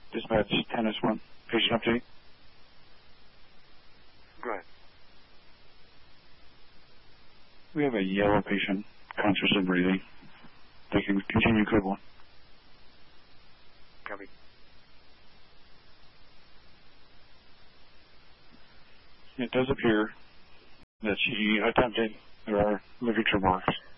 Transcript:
Dispatch 10S1. Patient update. Go ahead. We have a yellow patient, conscious and breathing. They can continue code 1. Copy. It does appear that she attempted ligature marks.